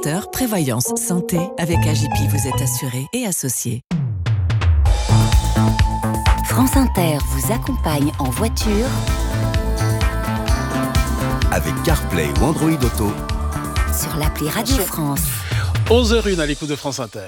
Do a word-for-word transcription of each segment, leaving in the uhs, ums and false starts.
Porteur, prévoyance, santé. Avec A J P, vous êtes assuré et associé. France Inter vous accompagne en voiture avec CarPlay ou Android Auto sur l'appli Radio France. onze heures zéro un à l'écoute de France Inter.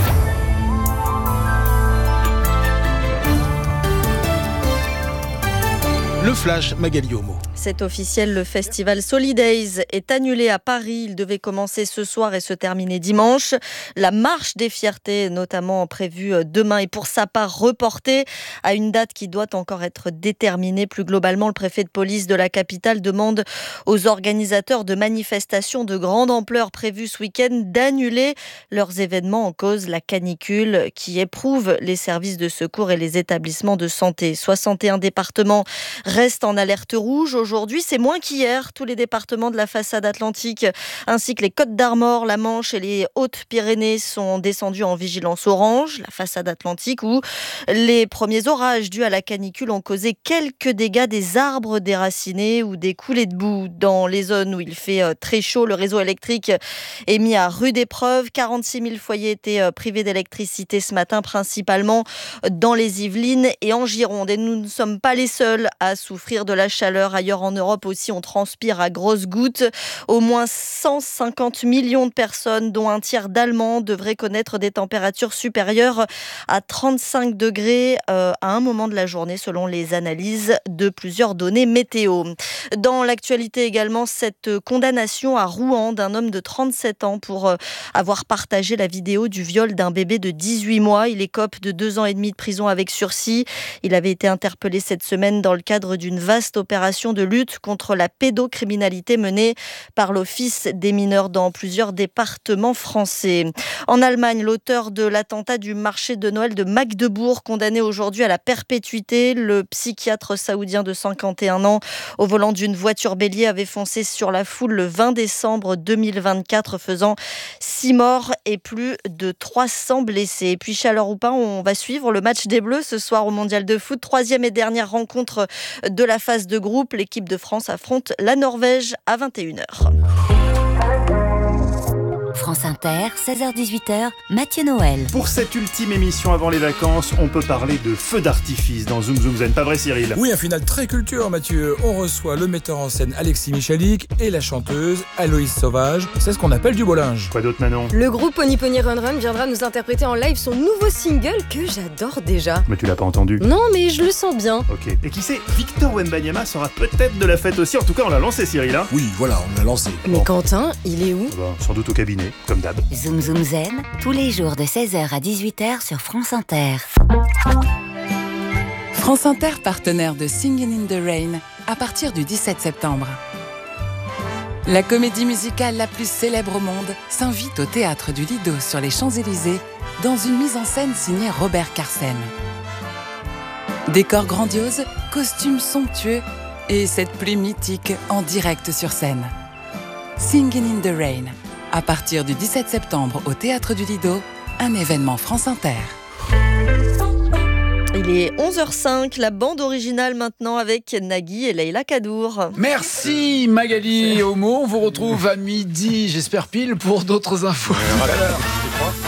Le Flash, Magali Homo. C'est officiel, le festival Solidays est annulé à Paris. Il devait commencer ce soir et se terminer dimanche. La marche des fiertés, notamment prévue demain, est pour sa part reportée à une date qui doit encore être déterminée. Plus globalement, le préfet de police de la capitale demande aux organisateurs de manifestations de grande ampleur prévues ce week-end d'annuler leurs événements en cause la canicule qui éprouve les services de secours et les établissements de santé. soixante et un départements restent en alerte rouge. Aujourd'hui, c'est moins qu'hier. Tous les départements de la façade atlantique, ainsi que les Côtes-d'Armor, la Manche et les Hautes-Pyrénées sont descendus en vigilance orange. La façade atlantique où les premiers orages dus à la canicule ont causé quelques dégâts, des arbres déracinés ou des coulées de boue. Dans les zones où il fait très chaud, le réseau électrique est mis à rude épreuve. quarante-six mille foyers étaient privés d'électricité ce matin, principalement dans les Yvelines et en Gironde. Et nous ne sommes pas les seuls à souffrir de la chaleur. Ailleurs en Europe aussi, on transpire à grosses gouttes. Au moins cent cinquante millions de personnes, dont un tiers d'Allemands, devraient connaître des températures supérieures à trente-cinq degrés euh, à un moment de la journée, selon les analyses de plusieurs données météo. Dans l'actualité également, cette condamnation à Rouen d'un homme de trente-sept ans pour euh, avoir partagé la vidéo du viol d'un bébé de dix-huit mois. Il écope de deux ans et demi de prison avec sursis. Il avait été interpellé cette semaine dans le cadre d'une vaste opération de lutte contre la pédocriminalité menée par l'Office des mineurs dans plusieurs départements français. En Allemagne, l'auteur de l'attentat du marché de Noël de Magdebourg, condamné aujourd'hui à la perpétuité, le psychiatre saoudien de cinquante et un ans, au volant d'une voiture bélier, avait foncé sur la foule le vingt décembre deux mille vingt-quatre, faisant six morts et plus de trois cents blessés. Et puis, chaleur ou pas, on va suivre le match des Bleus ce soir au Mondial de foot. Troisième et dernière rencontre de la phase de groupe. L'équipe de France affronte la Norvège à vingt et une heures. France Inter, seize heures dix-huit heures, Mathieu Noël. Pour cette ultime émission avant les vacances, on peut parler de feux d'artifice dans Zoom Zoom Zen. Pas vrai, Cyril? Oui, un final très culture, Mathieu. On reçoit le metteur en scène Alexis Michalik et la chanteuse Aloïse Sauvage. C'est ce qu'on appelle du beau linge. Quoi d'autre, Manon? Le groupe Pony Pony Run Run viendra nous interpréter en live son nouveau single que j'adore déjà. Mais tu l'as pas entendu? Non, mais je le sens bien. Ok. Et qui sait, Victor Wembanyama sera peut-être de la fête aussi. En tout cas, on l'a lancé, Cyril. Hein, Oui, voilà, on l'a lancé. Mais Bon. Quentin, il est où? Ah bah, sans doute au cabinet, comme d'hab. Zoom Zoom Zen, tous les jours de seize heures à dix-huit heures sur France Inter. France Inter, partenaire de Singin' in the Rain, à partir du dix-sept septembre. La comédie musicale la plus célèbre au monde s'invite au Théâtre du Lido sur les Champs-Élysées dans une mise en scène signée Robert Carsen. Décor grandiose, costumes somptueux et cette pluie mythique en direct sur scène. Singin' in the Rain, à partir du dix-sept septembre au Théâtre du Lido, un événement France Inter. Il est onze heures cinq, la bande originale maintenant avec Nagui et Leïla Kadour. Merci Magali Homo. On vous retrouve à midi, j'espère pile, pour d'autres infos.